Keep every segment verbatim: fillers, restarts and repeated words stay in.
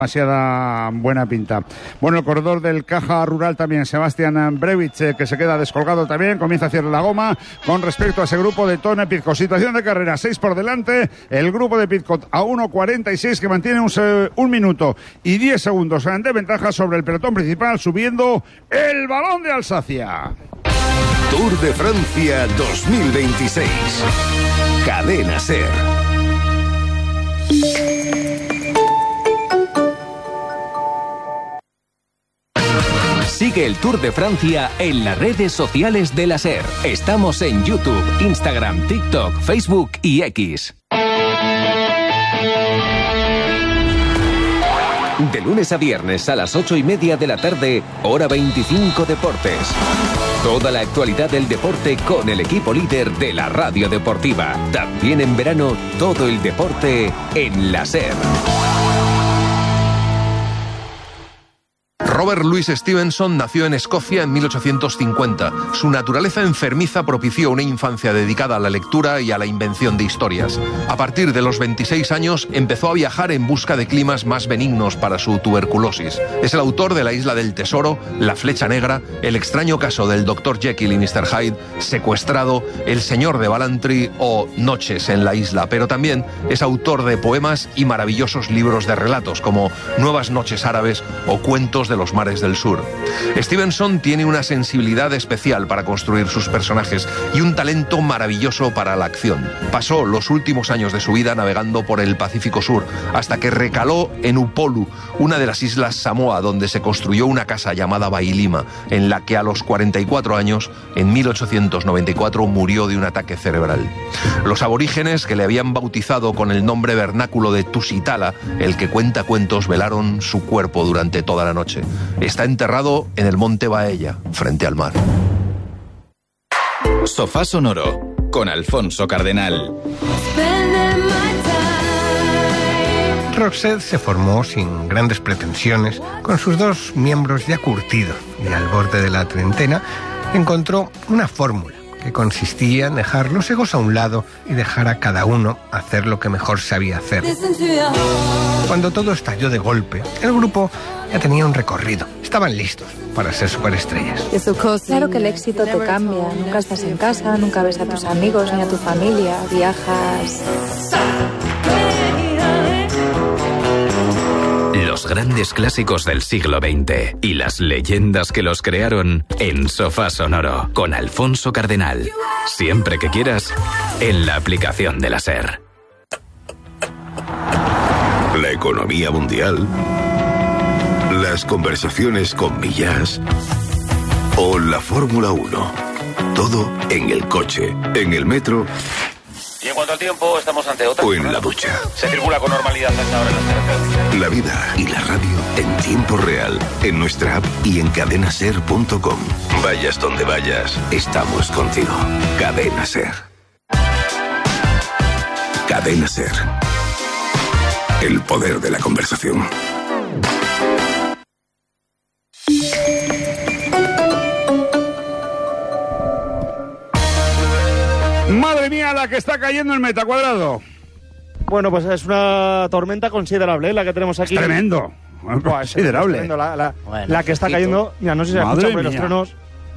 demasiada buena pinta. Bueno, el corredor del Caja Rural también, Sebastián Brevich, eh, que se queda descolgado también, comienza a hacer la goma con respecto a ese grupo de Tone Pidcock. Situación de carrera, seis por delante, el grupo de Pidcock a uno cuarenta y seis, que mantiene un, un minuto y diez segundos de ventaja sobre el pelotón principal, subiendo el balón de Alsacia. Tour de Francia dos mil veintiséis. Cadena SER. Sigue el Tour de Francia en las redes sociales de la SER. Estamos en YouTube, Instagram, TikTok, Facebook y X. De lunes a viernes a las ocho y media de la tarde, hora veinticinco Deportes. Toda la actualidad del deporte con el equipo líder de la radio deportiva. También en verano, todo el deporte en la SER. Robert Louis Stevenson nació en Escocia en mil ochocientos cincuenta. Su naturaleza enfermiza propició una infancia dedicada a la lectura y a la invención de historias. A partir de los veintiséis años empezó a viajar en busca de climas más benignos para su tuberculosis. Es el autor de La Isla del Tesoro, La Flecha Negra, El extraño caso del doctor Jekyll y mister Hyde, Secuestrado, El Señor de Ballantrae o Noches en la Isla. Pero también es autor de poemas y maravillosos libros de relatos como Nuevas Noches Árabes o Cuentos de los Mares del Sur. Stevenson tiene una sensibilidad especial para construir sus personajes y un talento maravilloso para la acción. Pasó los últimos años de su vida navegando por el Pacífico Sur, hasta que recaló en Upolu, una de las islas Samoa, donde se construyó una casa llamada Bailima, en la que a los cuarenta y cuatro años, en mil ochocientos noventa y cuatro, murió de un ataque cerebral. Los aborígenes, que le habían bautizado con el nombre vernáculo de Tusitala, el que cuenta cuentos, velaron su cuerpo durante toda la noche. Está enterrado en el monte Baella, frente al mar. Sofá Sonoro, con Alfonso Cardenal. Roxette se formó sin grandes pretensiones, con sus dos miembros ya curtidos, y al borde de la treintena encontró una fórmula que consistía en dejar los egos a un lado y dejar a cada uno hacer lo que mejor sabía hacer. Cuando todo estalló de golpe, el grupo ya tenía un recorrido. Estaban listos para ser superestrellas. Claro que el éxito te cambia. Nunca estás en casa, nunca ves a tus amigos ni a tu familia. Viajas. Los grandes clásicos del siglo veinte y las leyendas que los crearon en Sofá Sonoro con Alfonso Cardenal. Siempre que quieras, en la aplicación de la SER. La economía mundial, las conversaciones con Millás o la Fórmula uno. Todo en el coche, en el metro. Y en cuanto al tiempo, estamos ante otra. O en la ducha. Se circula con normalidad hasta ahora en las carreteras. La vida y la radio en tiempo real, en nuestra app y en cadena ser punto com. Vayas donde vayas, estamos contigo. Cadena SER. Cadena SER. El poder de la conversación. Madre mía, la que está cayendo en Metacuadrado. Bueno, pues es una tormenta considerable, ¿eh? La que tenemos aquí. Es tremendo. Buah, considerable. Es tremendo. La, la, bueno, la que está cayendo. Mira, no sé si se escucha por los truenos.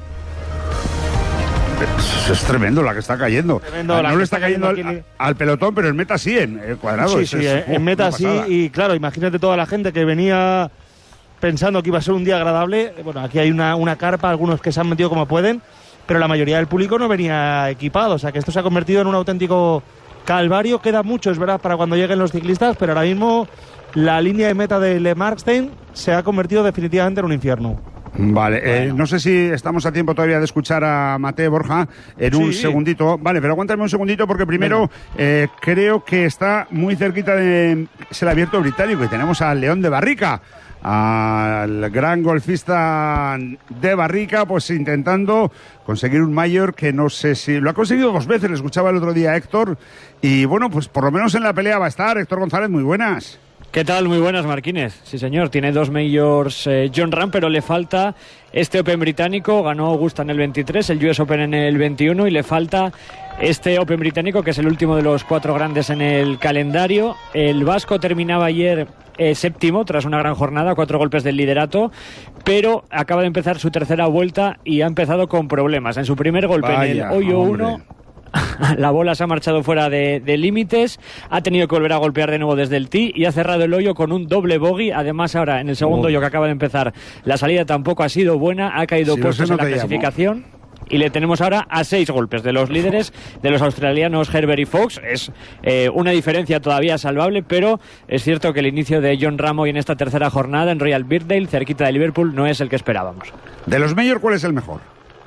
Es, es tremendo la que está cayendo. Tremendo, no le está, está cayendo, cayendo al, aquí... al pelotón, pero en meta sí, en el cuadrado. Sí, sí, es, en uh, meta sí. Y claro, imagínate toda la gente que venía pensando que iba a ser un día agradable. Bueno, aquí hay una, una carpa, algunos que se han metido como pueden, pero la mayoría del público no venía equipado. O sea que esto se ha convertido en un auténtico calvario. Queda mucho, es verdad, para cuando lleguen los ciclistas, pero ahora mismo la línea de meta de Le Markstein se ha convertido definitivamente en un infierno. Vale, bueno. eh, no sé si estamos a tiempo todavía de escuchar a Mateo Borja en sí. un segundito. Vale, pero aguántame un segundito porque primero eh, creo que está muy cerquita de es el Abierto Británico y tenemos al León de Barrica, al gran golfista de Barrica, pues intentando conseguir un mayor que no sé si... Lo ha conseguido dos veces, le escuchaba el otro día a Héctor, y bueno, pues por lo menos en la pelea va a estar. Héctor González, muy buenas. ¿Qué tal? Muy buenas, Marquines. Sí, señor, tiene dos majors eh, Jon Rahm, pero le falta este Open británico. Ganó Augusta en el veintitrés, el U S Open en el veintiuno y le falta este Open británico, que es el último de los cuatro grandes en el calendario. El vasco terminaba ayer eh, séptimo tras una gran jornada, cuatro golpes del liderato, pero acaba de empezar su tercera vuelta y ha empezado con problemas. En su primer golpe, Vaya, en el hoyo uno... la bola se ha marchado fuera de, de límites, ha tenido que volver a golpear de nuevo desde el tee y ha cerrado el hoyo con un doble bogey. Además, ahora en el segundo oh. hoyo que acaba de empezar, la salida tampoco ha sido buena, ha caído si puestos no en la clasificación. Llamo. Y le tenemos ahora a seis golpes de los líderes, de los australianos Herbert y Fox. Es eh, una diferencia todavía salvable, pero es cierto que el inicio de Jon Rahm hoy en esta tercera jornada en Royal Birkdale, cerquita de Liverpool, no es el que esperábamos. De los majors, ¿cuál es el mejor?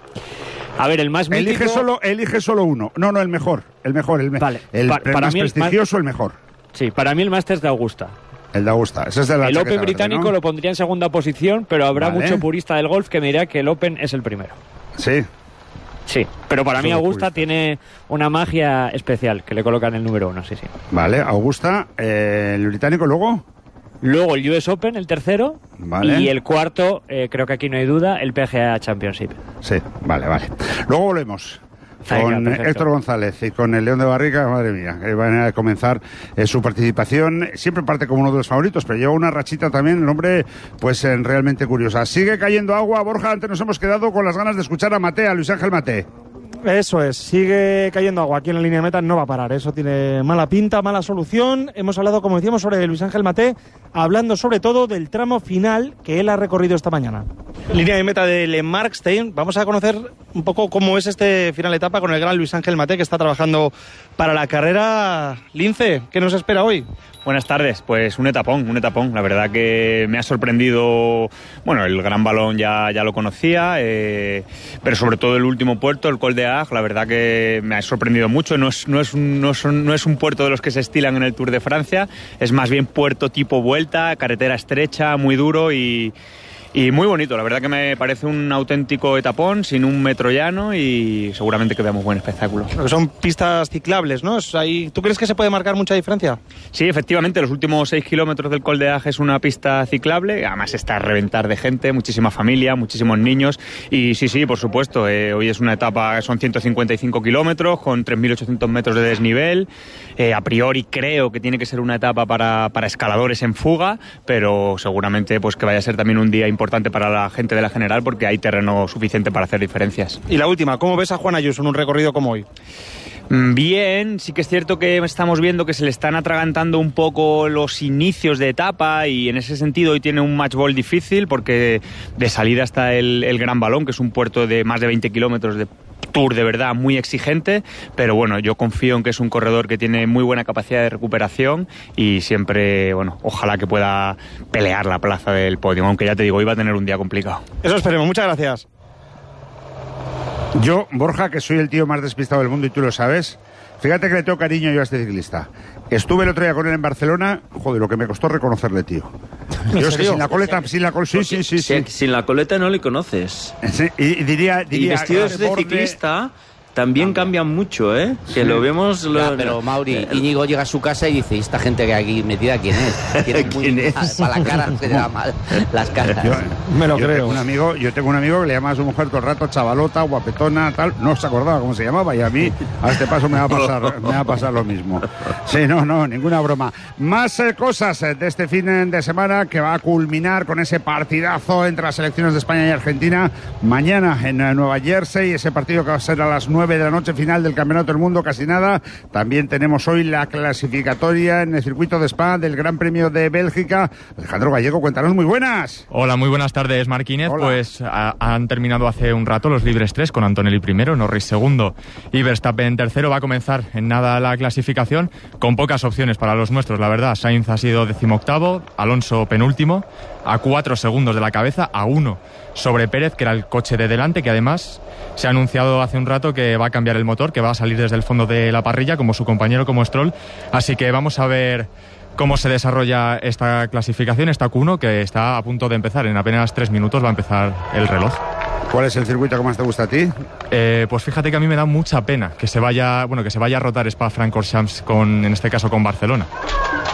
A ver, el más mítico... Elige solo, elige solo uno. No, no, el mejor. El mejor, el, me... vale. el, pa el para más mí prestigioso, el, el mejor. Sí, para mí el Masters de Augusta. El de Augusta. Ese es de la el Open británico verde, ¿no? Lo pondría en segunda posición, pero habrá vale. mucho purista del golf que me dirá que el Open es el primero. Sí. Sí, pero para Solo mí Augusta purista. Tiene una magia especial que le colocan el número uno, sí, sí. Vale, Augusta, eh, el británico, luego... Luego el U S Open, el tercero, vale. Y el cuarto, eh, creo que aquí no hay duda, el P G A Championship. Sí, vale, vale. Luego volvemos con Venga, Héctor González y con el León de Barrica. Madre mía, que van a comenzar eh, su participación. Siempre parte como uno de los favoritos, pero lleva una rachita también, el hombre, pues eh, realmente curiosa. Sigue cayendo agua, Borja. Antes nos hemos quedado con las ganas de escuchar a Mate, a Luis Ángel Mate. Eso es, sigue cayendo agua aquí en la línea de meta, no va a parar, eso tiene mala pinta, mala solución. Hemos hablado, como decíamos, sobre Luis Ángel Mate, hablando sobre todo del tramo final que él ha recorrido esta mañana. Línea de meta de Le Markstein, vamos a conocer un poco cómo es este final de etapa con el gran Luis Ángel Mate, que está trabajando para la carrera. Lince, ¿qué nos espera hoy? Buenas tardes, pues un etapón, un etapón. La verdad que me ha sorprendido, bueno, el Gran Balón ya, ya lo conocía, eh, pero sobre todo el último puerto, el Col de Agde, la verdad que me ha sorprendido mucho. No es, no, es un, no, son, no es un puerto de los que se estilan en el Tour de Francia, es más bien puerto tipo vuelta, carretera estrecha, muy duro y... Y muy bonito, la verdad que me parece un auténtico etapón, sin un metro llano y seguramente que veamos buen espectáculo. Son pistas ciclables, ¿no? Ahí, ¿tú crees que se puede marcar mucha diferencia? Sí, efectivamente, los últimos seis kilómetros del Col de Agde es una pista ciclable, además está a reventar de gente, muchísima familia, muchísimos niños y sí, sí, por supuesto, eh, hoy es una etapa, son ciento cincuenta y cinco kilómetros con tres mil ochocientos metros de desnivel, eh, a priori creo que tiene que ser una etapa para, para escaladores en fuga, pero seguramente pues que vaya a ser también un día importante importante para la gente de la general porque hay terreno suficiente para hacer diferencias. Y la última, ¿cómo ves a Juan Ayuso en un recorrido como hoy? Bien, sí que es cierto que estamos viendo que se le están atragantando un poco los inicios de etapa y en ese sentido hoy tiene un match ball difícil porque de salida está el, el Gran Balón, que es un puerto de más de veinte kilómetros de Tour de verdad muy exigente, pero bueno, yo confío en que es un corredor que tiene muy buena capacidad de recuperación y siempre, bueno, ojalá que pueda pelear la plaza del podio, aunque ya te digo, iba a tener un día complicado. Eso esperemos, muchas gracias. Yo, Borja, que soy el tío más despistado del mundo y tú lo sabes, fíjate que le tengo cariño yo a este ciclista. Estuve el otro día con él en Barcelona, joder, lo que me costó reconocerle, tío. Yo es que sin la coleta, sin la coleta, sí, sí, sí, sí. Sin la coleta no le conoces. Sí, y diría, diría... Y vestidos de ciclista... También cambian mucho, ¿eh? Que sí. lo vemos... Lo... Ya, pero, Mauri, eh, Íñigo llega a su casa y dice, ¿y esta gente que hay aquí metida quién es? ¿Quién muy, es? Para la cara se le da mal las caras. Yo, Me lo yo creo. Tengo un amigo, yo tengo un amigo que le llama a su mujer todo el rato chavalota, guapetona, tal. No se acordaba cómo se llamaba y a mí a este paso me va a pasar, me va a pasar lo mismo. Sí, no, no, ninguna broma. Más eh, cosas eh, de este fin de semana que va a culminar con ese partidazo entre las selecciones de España y Argentina mañana en eh, Nueva Jersey, ese partido que va a ser a las nueve de la noche, final del Campeonato del Mundo, casi nada. También tenemos hoy la clasificatoria en el circuito de Spa del Gran Premio de Bélgica. Alejandro Gallego, cuéntanos, muy buenas. Hola, muy buenas tardes, Marquínez. Hola. Pues a, han terminado hace un rato los libres tres con Antonelli primero, Norris segundo y Verstappen tercero. Va a comenzar en nada la clasificación con pocas opciones para los nuestros, la verdad. Sainz ha sido decimoctavo, Alonso penúltimo, a cuatro segundos de la cabeza, a uno sobre Pérez, que era el coche de delante, que además se ha anunciado hace un rato que va a cambiar el motor, que va a salir desde el fondo de la parrilla, como su compañero, como Stroll. Así que vamos a ver cómo se desarrolla esta clasificación, esta Q uno, que está a punto de empezar. En apenas tres minutos va a empezar el reloj. ¿Cuál es el circuito que más te gusta a ti? Eh, pues fíjate que a mí me da mucha pena que se vaya, bueno, que se vaya a rotar Spa-Francorchamps con, en este caso, con Barcelona.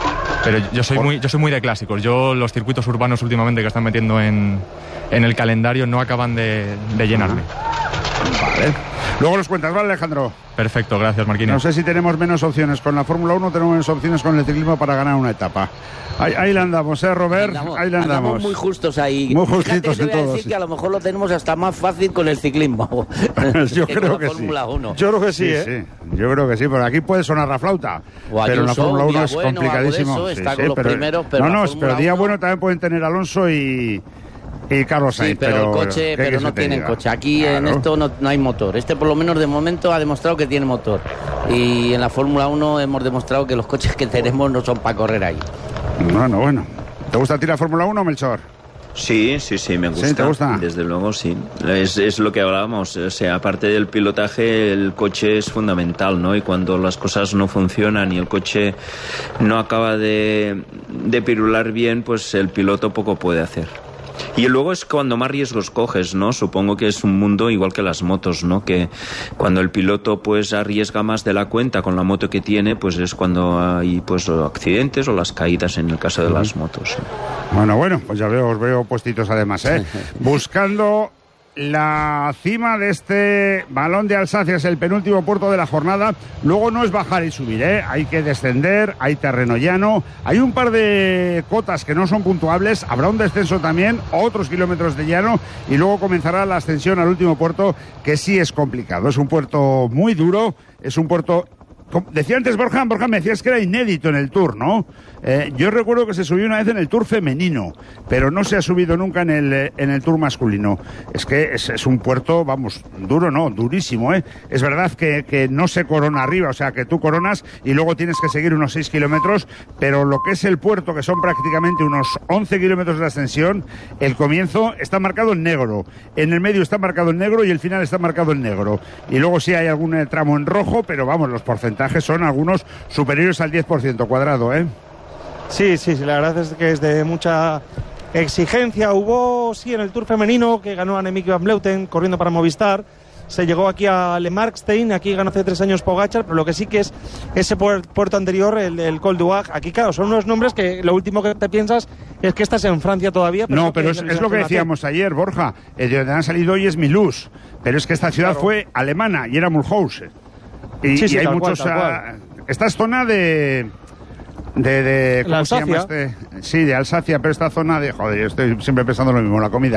Pero yo soy muy yo soy muy de clásicos. Yo los circuitos urbanos últimamente que están metiendo en, en el calendario no acaban de, de llenarme. Vale. Luego los cuentas, ¿vale, Alejandro? Perfecto, gracias, Marquines. No sé si tenemos menos opciones con la Fórmula uno, tenemos menos opciones con el ciclismo para ganar una etapa. Ahí, ahí la andamos, ¿eh, Robert? Andamos, ahí la andamos. andamos muy justos ahí. Muy Fíjate justitos que te en voy a todo. decir Sí. que a lo mejor lo tenemos hasta más fácil con el ciclismo. Yo que creo con que la Fórmula sí. uno. Yo creo que sí, Sí, ¿eh? sí. Yo creo que sí, porque aquí puede sonar la flauta. O pero en la Ayuso, Fórmula un uno día es bueno, complicadísimo. algo de eso, Sí, está sí, con los pero, primeros, pero no, la no, Fórmula pero día uno bueno también pueden tener Alonso y, y Carlos Sainz. Sí, pero, el coche, ¿qué pero quieres no que te tienen diga? coche. Aquí Claro. en esto no, no hay motor. Este por lo menos de momento ha demostrado que tiene motor. Y en la Fórmula uno hemos demostrado que los coches que tenemos no son para correr ahí. Bueno, bueno. ¿Te gusta a ti la Fórmula uno, Melchor? Sí, sí, sí, me gusta. ¿Sí, te gusta? Desde luego, sí. Es, es lo que hablábamos. O sea, aparte del pilotaje, el coche es fundamental, ¿no? Y cuando las cosas no funcionan y el coche no acaba de, de pirular bien, pues el piloto poco puede hacer. Y luego es cuando más riesgos coges, ¿no? Supongo que es un mundo igual que las motos, ¿no? Que cuando el piloto pues arriesga más de la cuenta con la moto que tiene, pues es cuando hay pues accidentes o las caídas en el caso de las motos. Bueno, bueno, pues ya veo, os veo puestitos además, ¿eh? Buscando la cima de este Balón de Alsacia, es el penúltimo puerto de la jornada. Luego no es bajar y subir, ¿eh? Hay que descender, hay terreno llano, hay un par de cotas que no son puntuables, habrá un descenso también, otros kilómetros de llano y luego comenzará la ascensión al último puerto, que sí es complicado. Es un puerto muy duro, es un puerto... Decía antes Borja, Borja me decías que era inédito en el Tour, ¿no? Eh, yo recuerdo que se subió una vez en el Tour femenino, pero no se ha subido nunca en el, en el Tour masculino. Es que es, es un puerto, vamos, duro no, durísimo, ¿eh? Es verdad que, que no se corona arriba, o sea, que tú coronas y luego tienes que seguir unos seis kilómetros, pero lo que es el puerto, que son prácticamente unos once kilómetros de ascensión, el comienzo está marcado en negro, en el medio está marcado en negro y el final está marcado en negro. Y luego sí hay algún tramo en rojo, pero vamos, los porcentajes son algunos superiores al diez por ciento cuadrado, ¿eh? Sí, sí, sí, la verdad es que es de mucha exigencia. Hubo, sí, en el Tour femenino que ganó Annemiek van Vleuten corriendo para Movistar. Se llegó aquí a Le Markstein, aquí ganó hace tres años Pogačar, pero lo que sí que es ese puerto anterior, el, el Col d'Huac. Aquí, claro, son unos nombres que lo último que te piensas es que estás en Francia todavía. Pero no, pero es, es lo que decíamos ayer, Borja. El de donde han salido hoy es Mulhouse, pero es que esta ciudad claro. fue alemana y era Mulhouse. Y, sí, sí, y hay tal muchos... Cual, tal cual. Esta es zona de... De, de ¿cómo la se llama este? Sí, de Alsacia, pero esta zona de, joder, yo estoy siempre pensando lo mismo, la comida,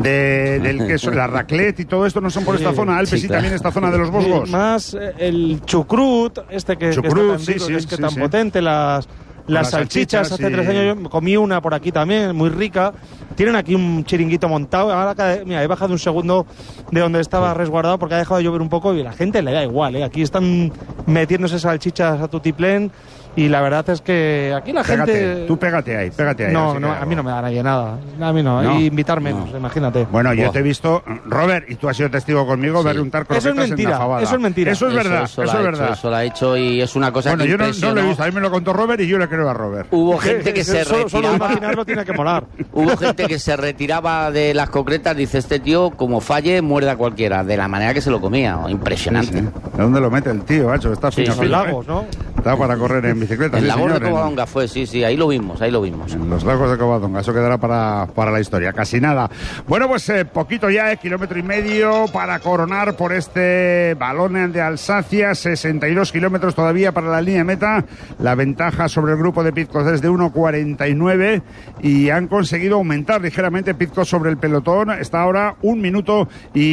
de, del queso, la raclette y todo esto no son por sí, esta zona, Alpes sí, y claro. También esta zona de los Vosgos. Sí, más eh, el chucrut, este que, chucrut, que, sí, rico, sí, que es que sí, tan sí. potente, las, las, las salchichas, salchichas, hace tres años yo comí una por aquí también, muy rica. Tienen aquí un chiringuito montado. Ahora, mira, he bajado un segundo de donde estaba resguardado porque ha dejado de llover un poco y la gente le da igual, ¿eh? Aquí están metiéndose salchichas a tutiplén y la verdad es que aquí la pégate, gente... Tú pégate ahí, pégate ahí. No, no, a mí no me da nadie nada. A mí no, no. Y invitar menos, no. Imagínate. Bueno, yo Buah. te he visto, Robert, y tú has sido testigo conmigo, sí. ver untar croquetas eso es mentira, en la fabada. Eso es mentira. Eso es verdad, eso, eso, eso es hecho, verdad. Eso lo ha hecho y es una cosa bueno, que yo no, impresionó. no lo he visto, a mí me lo contó Robert y yo le creo a Robert. Hubo gente que se solo, retiraba... Solo imaginarlo tiene que molar. Hubo gente que se retiraba de las concretas, dice este tío, como falle, muerde a cualquiera, de la manera que se lo comía, impresionante. Sí, sí. ¿De dónde lo mete el tío, macho? Está fino, sí, fino, lagos, ¿no? Está para correr en bicicleta. En sí, Lagos señor, de Covadonga en... fue, sí, sí, ahí lo vimos, ahí lo vimos. En los Lagos de Covadonga, eso quedará para, para la historia, casi nada. Bueno, pues eh, poquito ya, eh, kilómetro y medio para coronar por este Balón de Alsacia, sesenta y dos kilómetros todavía para la línea de meta. La ventaja sobre el grupo de Pidcock es de uno cuarenta y nueve y han conseguido aumentar ligeramente Pidcock sobre el pelotón. Está ahora un minuto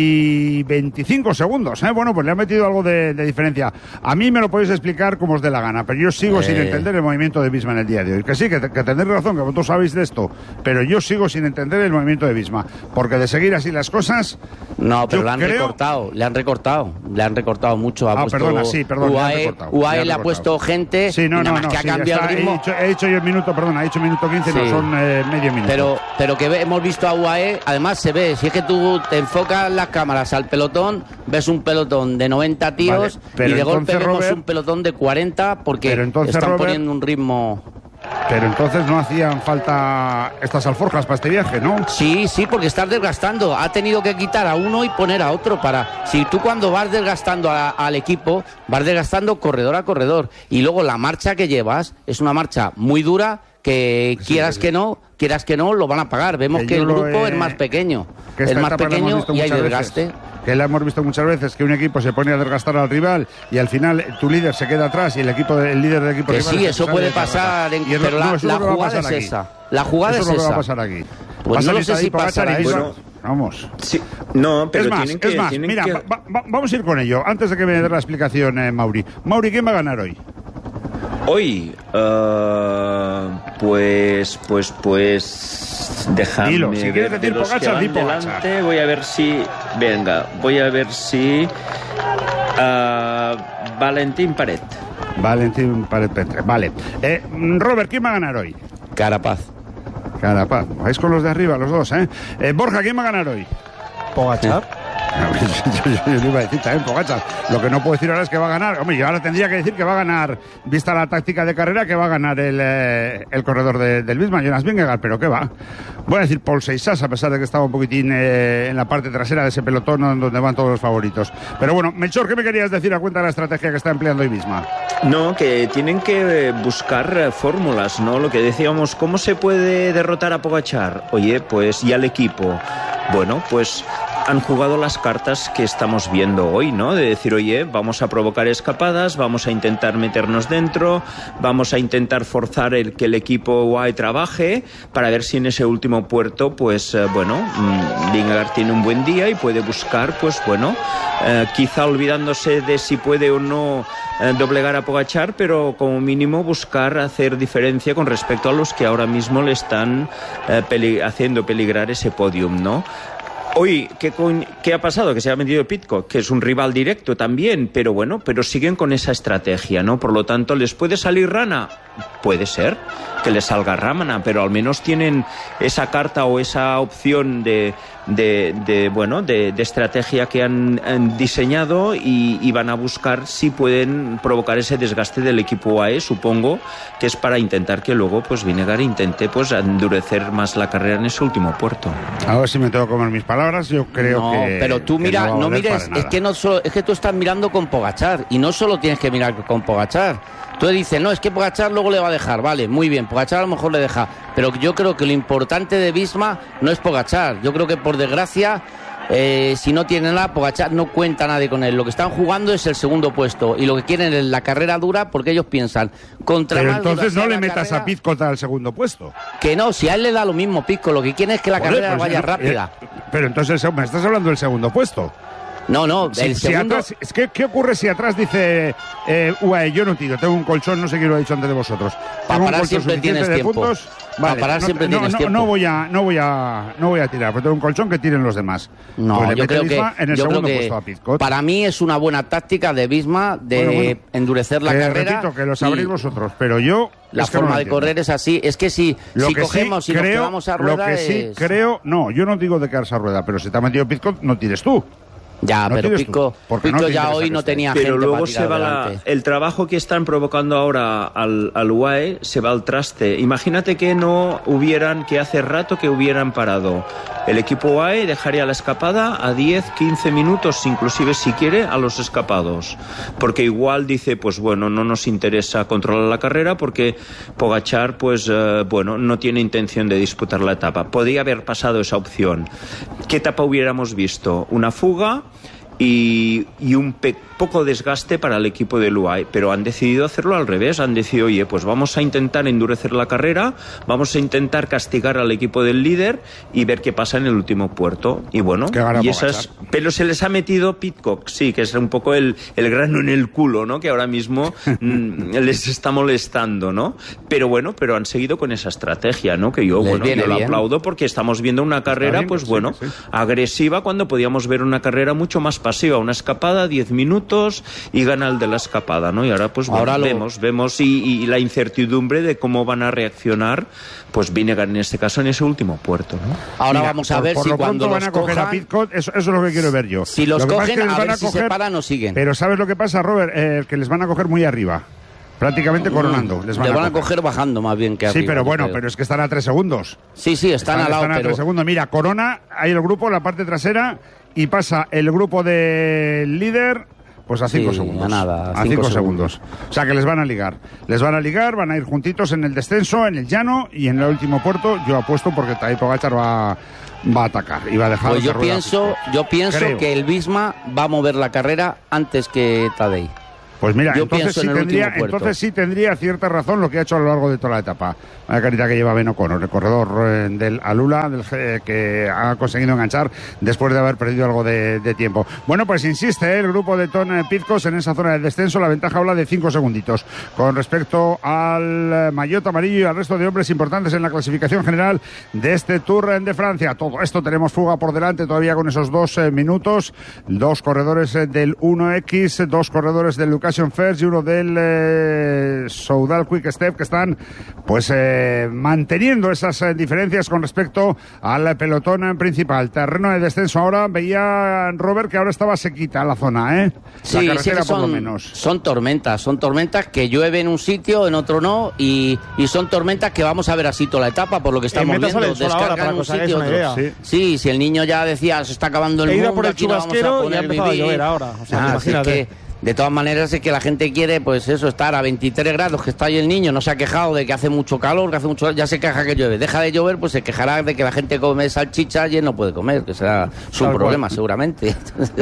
y veinticinco segundos. ¿eh? Bueno, pues le han metido algo de, de diferencia. A mí me lo podéis explicar como os dé la gana, pero yo sigo eh... sin entender el movimiento de Visma en el día de hoy. Que sí, que, que tenéis razón, que vosotros sabéis de esto, pero yo sigo sin entender el movimiento de Visma, porque de seguir así las cosas... No, pero le han creo... recortado, le han recortado, le han recortado mucho. Ha ah, puesto perdona, sí, perdón, U A E, le han recortado, U A E le, le ha puesto gente sí, no, y nada no, más no, que ha sí, cambiado está, el ritmo. He dicho, he dicho yo el minuto, perdona, he dicho minuto quince, sí. No, son eh, medio minuto. Pero, pero que ve, hemos visto a U A E, además se ve, si es que tú te enfocas las cámaras al pelotón, ves un pelotón de noventa tíos vale, y de golpe vemos Robert, un pelotón de cuarenta porque entonces, están Robert, poniendo un ritmo... Pero entonces no hacían falta estas alforjas para este viaje, ¿no? Sí, sí, porque estás desgastando. Ha tenido que quitar a uno y poner a otro para... Si tú cuando vas desgastando a, al equipo, vas desgastando corredor a corredor. Y luego la marcha que llevas es una marcha muy dura que sí, quieras sí. que no, quieras que no, lo van a pagar. Vemos que, que el grupo he... es más pequeño. Es más pequeño y hay desgaste. Veces. Que la hemos visto muchas veces, que un equipo se pone a desgastar al rival y al final tu líder se queda atrás y el equipo el líder del equipo que rival sí, eso puede pasar, en, pero no, la, la jugada es aquí. esa. La jugada eso es, es esa. Eso va a pasar aquí. Pues no lo sé si pasará eso. Bueno, vamos. Sí, no, pero es más, tienen que, es más tienen mira, que... va, va, vamos a ir con ello. Antes de que me dé la explicación, eh, Mauri. Mauri, ¿quién va a ganar hoy? Hoy, uh, pues, pues, pues, déjame Dilo, si ver decir de los Pogačar, que van delante, voy a ver si, venga, voy a ver si, uh, Valentín Paret. Valentín Paret Petre, vale. Eh, Robert, ¿quién va a ganar hoy? Carapaz. Carapaz, vais con los de arriba, los dos, ¿eh? eh Borja, ¿quién va a ganar hoy? Pogačar. Yo le iba a decir también Pogačar. Lo que no puedo decir ahora es que va a ganar. Hombre, yo ahora tendría que decir que va a ganar, vista la táctica de carrera, que va a ganar el, eh, el corredor de, del Visma, Jonas Vingegaard, pero ¿qué va? Voy a decir Paul Seixas, a pesar de que estaba un poquitín eh, en la parte trasera de ese pelotón donde van todos los favoritos. Pero bueno, Melchor, ¿qué me querías decir a cuenta de la estrategia que está empleando hoy Visma? No, que tienen que buscar eh, fórmulas, ¿no? Lo que decíamos, ¿cómo se puede derrotar a Pogačar? Oye, pues, y al equipo. Bueno, pues han jugado las cartas que estamos viendo hoy, ¿no? De decir, oye, vamos a provocar escapadas, vamos a intentar meternos dentro, vamos a intentar forzar el que el equipo U A E trabaje para ver si en ese último puerto, pues, eh, bueno, mmm, Vingegaard tiene un buen día y puede buscar, pues, bueno, eh, quizá olvidándose de si puede o no eh, doblegar a Pogačar, pero como mínimo buscar hacer diferencia con respecto a los que ahora mismo le están eh, peli- haciendo peligrar ese podium, ¿no? Hoy, ¿qué, ¿qué ha pasado? Que se ha metido Pidcock, que es un rival directo también, pero bueno, pero siguen con esa estrategia, ¿no? Por lo tanto, ¿les puede salir rana? Puede ser que les salga rana, pero al menos tienen esa carta o esa opción de, de, de bueno, de, de estrategia que han, han diseñado y, y van a buscar si pueden provocar ese desgaste del equipo U A E, supongo que es para intentar que luego, pues, Vingegaard intente, pues, endurecer más la carrera en ese último puerto. A ver si me tengo que comer mis palabras, yo creo no, que... pero tú mira, no, no mires, es que no solo, es que tú estás mirando con Pogačar y no solo tienes que mirar con Pogačar. Tú dices, no, es que Pogačar luego le va a dejar, vale, muy bien, Pogačar a lo mejor le deja, pero yo creo que lo importante de Visma no es Pogačar, yo creo que por desgracia, eh, si no tiene nada, Pogačar no cuenta nadie con él, lo que están jugando es el segundo puesto y lo que quieren es la carrera dura porque ellos piensan, contra pero más entonces no le metas carrera, a Pidcock al segundo puesto. Que no, si a él le da lo mismo Pidcock, lo que quieren es que la Joder, carrera pues, vaya eh, rápida. Eh, pero entonces me estás hablando del segundo puesto. No, no, si, el si segundo... atrás, es que, ¿qué ocurre si atrás dice eh, U A E, yo no tiro, tengo un colchón, no sé quién lo ha dicho antes de vosotros? Para parar siempre tienes tiempo. Puntos, vale, para parar no, siempre no, tienes no, tiempo. No voy a, no voy a, no voy a tirar, porque tengo un colchón que tiren los demás. No, pues yo creo que, en el yo creo que puesto a Pidcock. Para mí es una buena táctica de Visma de bueno, bueno, endurecer la que carrera. Repito, que lo sabréis vosotros, pero yo... La es que forma no de correr es así. Es que si, lo si que cogemos sí y nos creo, quedamos a rueda Lo que es... sí creo... No, yo no digo de quedarse a rueda, pero si te ha metido Pidcock, no tires tú. Ya, no pero Pico, Pico no ya hoy no tenía pero gente luego para se va la, adelante. el trabajo que están provocando ahora al, al U A E se va al traste. Imagínate que no hubieran, que hace rato que hubieran parado. El equipo U A E dejaría la escapada a diez, quince minutos, inclusive si quiere, a los escapados. Porque igual dice, pues bueno, no nos interesa controlar la carrera porque Pogačar, pues eh, bueno, no tiene intención de disputar la etapa. Podría haber pasado esa opción. ¿Qué etapa hubiéramos visto? Una fuga y, y un pe- poco desgaste para el equipo del U A E, pero han decidido hacerlo al revés, han decidido, oye, pues vamos a intentar endurecer la carrera, vamos a intentar castigar al equipo del líder y ver qué pasa en el último puerto, y bueno, y esas, pero se les ha metido Pidcock, sí, que es un poco el, el grano en el culo, ¿no?, que ahora mismo mm, les está molestando, ¿no?, pero bueno, pero han seguido con esa estrategia, ¿no?, que yo, les bueno, yo lo bien. aplaudo porque estamos viendo una carrera, bien, pues sí, bueno, sí. agresiva, cuando podíamos ver una carrera mucho más pasiva, una escapada, diez minutos y gana el de la escapada, ¿no? Y ahora pues bueno, ahora lo... vemos, vemos y, y la incertidumbre de cómo van a reaccionar, pues Vingegaard en este caso en ese último puerto, ¿no? Ahora Mira, vamos a ver por, por si cuando van a coger cojan, a Pidcock, eso, eso es lo que quiero ver yo. Si los lo cogen, es que a les ver van a si coger, se paran o siguen. Pero ¿sabes lo que pasa, Robert? Eh, que les van a coger muy arriba. prácticamente coronando. Les van, Le van a, a coger bajando más bien que arriba. Sí, pero bueno, creo. pero es que están a tres segundos. Sí, sí, están, están al lado, están a pero... tres segundos. Mira, corona, ahí el grupo, la parte trasera, y pasa el grupo del líder... Pues a cinco sí, segundos. A nada, a cinco, cinco segundos. segundos. O sea que les van a ligar. Les van a ligar, van a ir juntitos en el descenso, en el llano y en el último puerto. Yo apuesto porque Tadej Pogačar va, va a atacar y va a dejar. Pues yo pienso, yo pienso Creo. que el Visma va a mover la carrera antes que Tadej. Pues mira, yo entonces sí, tendría, entonces sí tendría cierta razón lo que ha hecho a lo largo de toda la etapa. La carita que lleva Ben O'Connor, el corredor eh, del Alula, del, eh, que ha conseguido enganchar después de haber perdido algo de, de tiempo. Bueno, pues insiste eh, el grupo de Ton Pizcos en esa zona de descenso. La ventaja habla de cinco segunditos. Con respecto al maillot amarillo y al resto de hombres importantes en la clasificación general de este Tour de Francia. Todo esto tenemos fuga por delante todavía con esos dos eh, minutos. Dos corredores eh, del uno equis, dos corredores del Lucas First y uno del eh, Soudal Quick Step, que están pues eh, manteniendo esas eh, diferencias con respecto al pelotón principal. Terreno de descenso ahora, veía Robert que ahora estaba sequita la zona, ¿eh? Sí, la carretera sí, son, por lo menos. Son tormentas, son tormentas que llueve en un sitio, en otro no, y, y son tormentas que vamos a ver así toda la etapa, por lo que estamos viendo, descargan en un sitio otro. Sí. sí, si el niño ya decía, se está acabando el He ido mundo, por el aquí no vamos a chubasquero poner y ha empezado vivir. a llover ahora. O sea, ah, imagínate. Si es que, de todas maneras es que la gente quiere, pues eso, estar a veintitrés grados, que está ahí el niño, no se ha quejado de que hace mucho calor, que hace mucho ya se queja que llueve. Deja de llover, pues se quejará de que la gente come salchichas y él no puede comer, que será su Tal problema, cual. seguramente.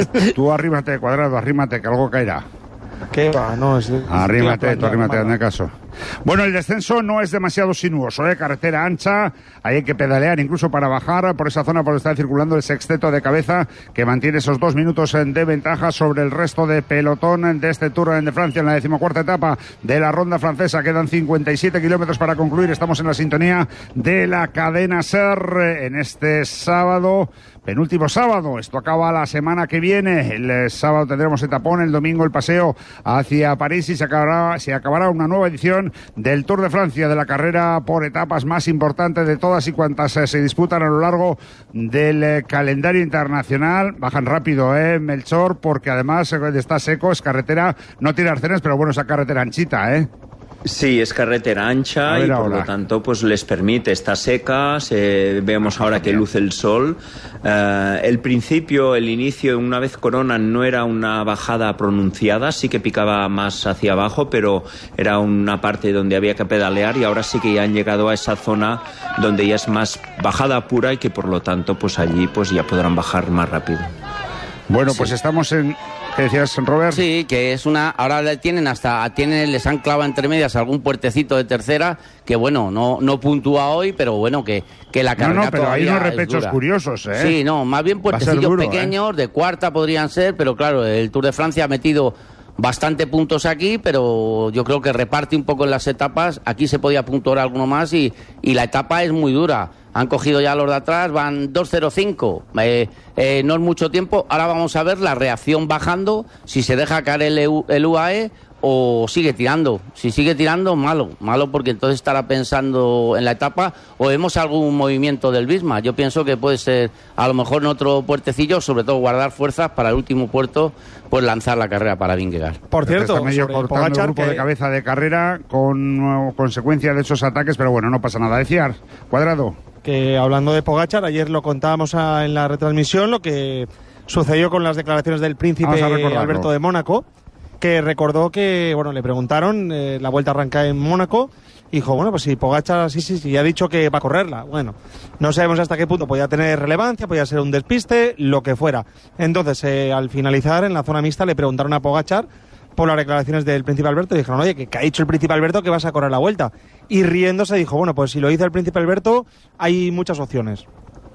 Tú arrímate, Cuadrado, arrímate, que algo caerá. ¿Qué va? No, es... Arrímate, tú arrímate, hazme caso. Bueno, el descenso no es demasiado sinuoso, ¿eh? Carretera ancha, ahí hay que pedalear incluso para bajar por esa zona por donde está circulando el sexteto de cabeza, que mantiene esos dos minutos de ventaja sobre el resto de pelotón de este Tour de Francia en la decimocuarta etapa de la ronda francesa. Quedan cincuenta y siete kilómetros para concluir. Estamos en la sintonía de la cadena SER en este sábado. Penúltimo sábado, esto acaba la semana que viene. El eh, sábado tendremos etapón, el domingo el paseo hacia París y se acabará, se acabará una nueva edición del Tour de Francia, de la carrera por etapas más importante de todas y cuantas eh, se disputan a lo largo del eh, calendario internacional. Bajan rápido, eh, Melchor, porque además eh, está seco, es carretera, no tiene arcenes, pero bueno, esa carretera anchita, ¿eh? Sí, es carretera ancha y por ahora. lo tanto pues les permite, está seca, se, vemos ahora que luce el sol. Uh, el principio, el inicio, una vez coronan, no era una bajada pronunciada, sí que picaba más hacia abajo, pero era una parte donde había que pedalear y ahora sí que ya han llegado a esa zona donde ya es más bajada pura y que por lo tanto pues allí pues ya podrán bajar más rápido. Bueno, pues sí. Estamos en... ¿Qué decías, Robert? Sí, que es una... Ahora le tienen hasta... tienen les han clavado entre medias algún puertecito de tercera que, bueno, no no puntúa hoy, pero bueno, que, que la carrera No, no, pero hay unos repechos dura. curiosos, ¿eh? Sí, no, más bien puertecillos duro, pequeños, ¿eh? de cuarta podrían ser, pero claro, el Tour de Francia ha metido bastante puntos aquí, pero yo creo que reparte un poco en las etapas. Aquí se podía puntuar alguno más y, y la etapa es muy dura. Han cogido ya los de atrás, van dos cero cinco, eh, eh, no es mucho tiempo. Ahora vamos a ver la reacción bajando, si se deja caer el, el U A E o sigue tirando. Si sigue tirando, malo, malo porque entonces estará pensando en la etapa o vemos algún movimiento del Visma. Yo pienso que puede ser a lo mejor en otro puertecillo, sobre todo guardar fuerzas para el último puerto, pues lanzar la carrera para Vingegaard. Por cierto, está medio sobre cortando Pogačar, el grupo que... de cabeza de carrera con uh, consecuencia de esos ataques, pero bueno, no pasa nada. Decía, Cuadrado. Que hablando de Pogačar, ayer lo contábamos a, en la retransmisión, lo que sucedió con las declaraciones del príncipe Alberto de Mónaco, que recordó que, bueno, le preguntaron, eh, la vuelta arranca en Mónaco, y dijo, bueno, pues si Pogačar sí, sí, sí, ha dicho que va a correrla. Bueno, no sabemos hasta qué punto podía tener relevancia, podía ser un despiste, lo que fuera. Entonces, eh, al finalizar, en la zona mixta, le preguntaron a Pogačar por las declaraciones del príncipe Alberto y dijeron, oye, que, que ha dicho el príncipe Alberto que vas a correr la vuelta. Y riéndose dijo, bueno, pues si lo dice el príncipe Alberto, hay muchas opciones.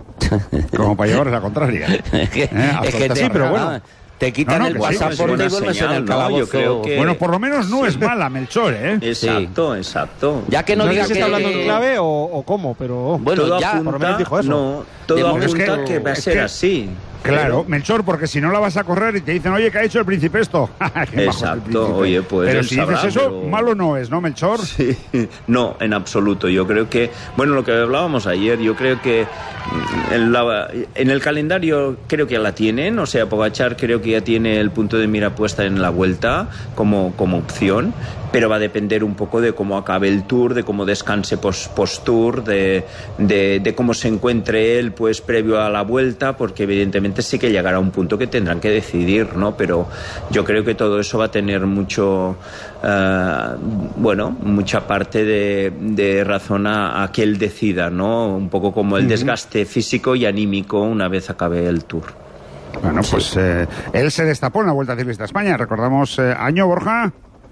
Como para llevar la contraria. es que, ¿Eh? es que te, sí, pero bueno, te quitan no, no, el pasaporte sí, y vuelves en el calabozo. Yo creo que... Bueno, por lo menos no es mala, Melchor, ¿eh? Exacto, sí. exacto. Ya que no, no diga sé si que... está hablando en clave o, o cómo, pero... Bueno, todo ya, apunta, por lo menos dijo eso. No, todo apunta es que, que va a ser que, así. Claro, Melchor, porque si no la vas a correr y te dicen, oye, ¿qué ha hecho el príncipe esto? Exacto, príncipe. Oye, pues pero él si sabrá, dices eso, pero... malo no es, ¿no, Melchor? Sí, no, en absoluto. Yo creo que, bueno, lo que hablábamos ayer, yo creo que en, la, en el calendario creo que ya la tienen, o sea, Pogačar creo que ya tiene el punto de mira puesta en la vuelta como, como opción, pero va a depender un poco de cómo acabe el Tour, de cómo descanse post, post-Tour, de, de, de cómo se encuentre él pues previo a la vuelta, porque evidentemente sí que llegará a un punto que tendrán que decidir, ¿no? Pero yo creo que todo eso va a tener mucho, uh, bueno, mucha parte de, de razón a, a que él decida, ¿no? Un poco como el desgaste físico y anímico una vez acabe el Tour. Bueno, pues sí. eh, él se destapó en la Vuelta Ciclista a España. Recordamos, eh, año, Borja.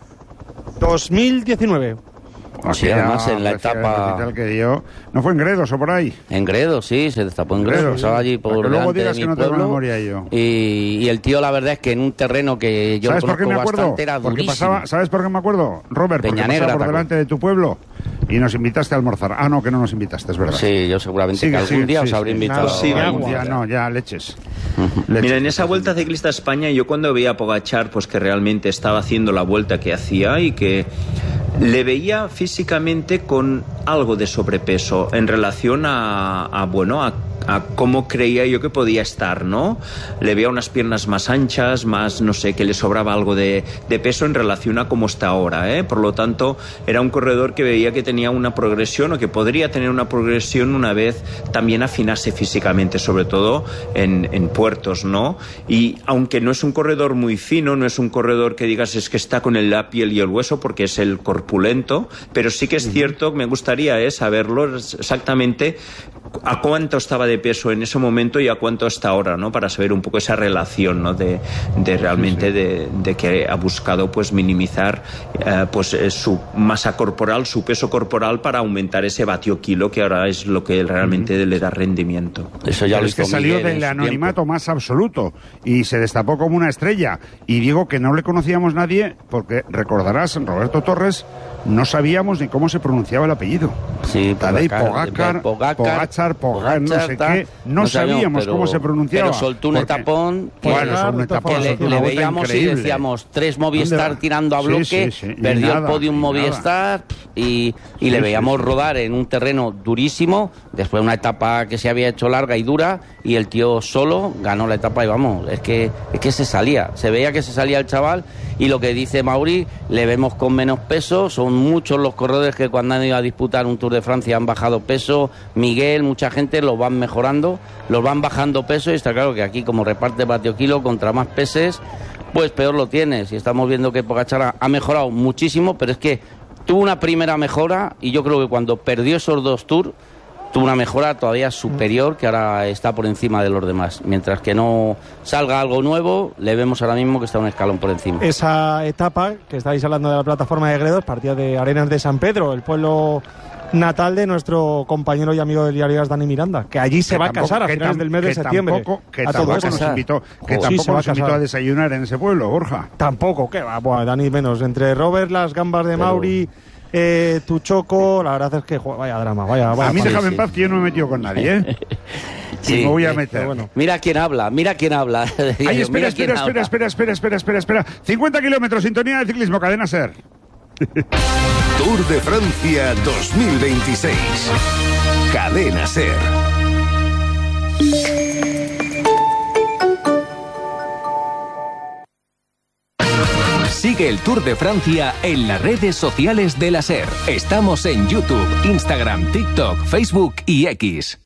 dos mil diecinueve. Sí, además en la etapa que dio, ¿no fue en Gredos o por ahí? En Gredos, sí, se destapó en Gredos, Gredos estaba allí por que luego delante digas de que mi no tengo pueblo, memoria yo. Y, y el tío, la verdad es que en un terreno que yo lo ¿Sabes por qué conozco me acuerdo? bastante, era Porque durísimo. pasaba, ¿sabes por qué me acuerdo? Robert, porque Peña pasaba Negra, por ¿te delante de tu pueblo y nos invitaste a almorzar. Ah, no, que no nos invitaste, es verdad. Sí, yo seguramente Sigue, que algún sigue, día sí, os habré sí. invitado. Sí, a algún algún Ya día. no, ya leches. Leches. Mira, en esa Vuelta Ciclista a España, yo cuando veía a Pogačar, pues que realmente estaba haciendo la vuelta que hacía y que le veía físicamente con algo de sobrepeso en relación a, a bueno, a, a cómo creía yo que podía estar, ¿no? Le veía unas piernas más anchas, más, no sé, que le sobraba algo de, de peso en relación a cómo está ahora, ¿eh? Por lo tanto, era un corredor que veía que tenía una progresión o que podría tener una progresión una vez también afinase físicamente, sobre todo en, en puertos, ¿no? Y aunque no es un corredor muy fino, no es un corredor que digas es que está con la piel y el hueso, porque es el corpulento, pero sí que es cierto, me gustaría eh, saberlo exactamente a cuánto estaba de peso en ese momento y a cuánto está ahora, ¿no? Para saber un poco esa relación, ¿no? De, de realmente sí, sí. De, de que ha buscado pues minimizar eh, pues eh, su masa corporal, su peso corporal para aumentar ese vatio kilo que ahora es lo que realmente uh-huh. le da rendimiento. Eso ya Pero lo es que salió del anonimato tiempo. Más absoluto y se destapó como una estrella. Y digo que no le conocíamos nadie porque recordarás, Roberto Torres, no sabíamos ni cómo se pronunciaba el apellido. Sí, Tadej Pogačar, Pogačar, Pogačar, no sé qué. No, no sabíamos pero, cómo se pronunciaba. Pero soltó un etapón. Bueno, soltó un etapón. Que le, le veíamos increíble. Y decíamos, tres Movistar tirando a bloque, sí, sí, sí. perdió nada, el podium Movistar y, y sí, le veíamos sí, sí. rodar en un terreno durísimo, después de una etapa que se había hecho larga y dura, y el tío solo ganó la etapa y vamos, es que, es que se salía, se veía que se salía el chaval, y lo que dice Mauri, le vemos con menos peso, son muchos los corredores que cuando han ido a disputar un Tour de Francia han bajado peso, Miguel, mucha gente los van mejorando, los van bajando peso, y está claro que aquí como reparte vatio kilo, contra más peses, pues peor lo tienes, y estamos viendo que Pogačar ha mejorado muchísimo, pero es que tuvo una primera mejora, y yo creo que cuando perdió esos dos Tours, tuvo una mejora todavía superior, que ahora está por encima de los demás. Mientras que no salga algo nuevo, le vemos ahora mismo que está un escalón por encima. Esa etapa que estáis hablando de la plataforma de Gredos partía de Arenas de San Pedro, el pueblo natal de nuestro compañero y amigo del diario Dani Miranda, que allí se que va tampoco, a casar a finales del mes de septiembre. Tampoco, que a tampoco todo nos invitó, que Joder, tampoco sí, nos invitó a desayunar en ese pueblo, Borja. Tampoco, que va, buah, Dani menos. Entre Robert, las gambas de Pero... Mauri... Eh, tu choco, la verdad es que joder, vaya drama, vaya, vaya. A mí sí, déjame sí. en paz que yo no me he metido con nadie, ¿eh? Sí, y me voy a meter. Bueno. Mira quién habla, mira quién habla. Ay, espera, espera, espera, espera, espera, espera, espera, espera. cincuenta kilómetros, sintonía de ciclismo, Cadena SER. Tour de Francia dos mil veintiséis. Cadena SER. Sigue el Tour de Francia en las redes sociales de la SER. Estamos en YouTube, Instagram, TikTok, Facebook y X.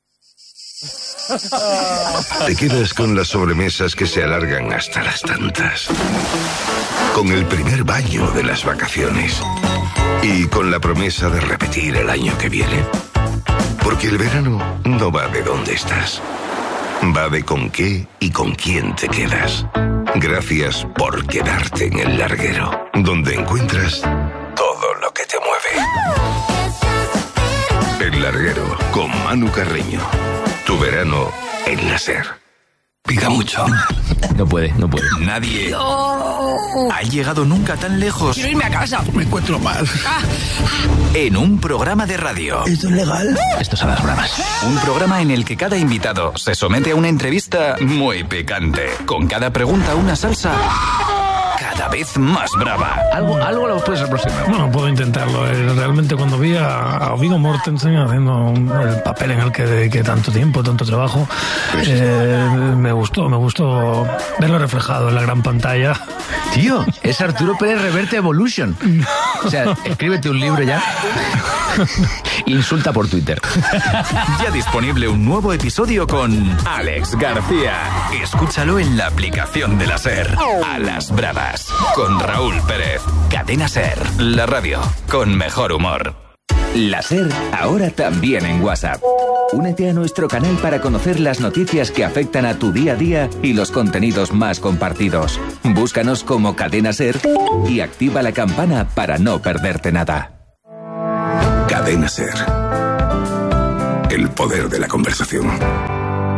Te quedas con las sobremesas que se alargan hasta las tantas. Con el primer baño de las vacaciones. Y con la promesa de repetir el año que viene. Porque el verano no va de dónde estás. Va de con qué y con quién te quedas. Gracias por quedarte en El Larguero, donde encuentras todo lo que te mueve. El Larguero, con Manu Carreño. Tu verano en la SER. Pica mucho. No puede, no puede. Nadie no. ha llegado nunca tan lejos. Quiero irme a casa. Me encuentro mal. Ah. En un programa de radio. ¿Esto es legal? Estos son las bromas. Un programa en el que cada invitado se somete a una entrevista muy picante. Con cada pregunta una salsa. Cada cada vez más brava. Algo, algo lo puedes aproximar. Bueno, puedo intentarlo. Realmente cuando vi a, a Viggo Mortensen haciendo un, el papel en el que dediqué tanto tiempo, tanto trabajo, eh, me gustó, me gustó verlo reflejado en la gran pantalla. Tío, es Arturo Pérez Reverte Evolution. O sea, escríbete un libro ya. Insulta por Twitter. Ya disponible un nuevo episodio con Alex García. Escúchalo en la aplicación de la SER. A las bravas. Con Raúl Pérez. Cadena SER. La radio con mejor humor. La SER ahora también en WhatsApp. Únete a nuestro canal para conocer las noticias que afectan a tu día a día y los contenidos más compartidos. Búscanos como Cadena SER y activa la campana para no perderte nada. Cadena SER. El poder de la conversación.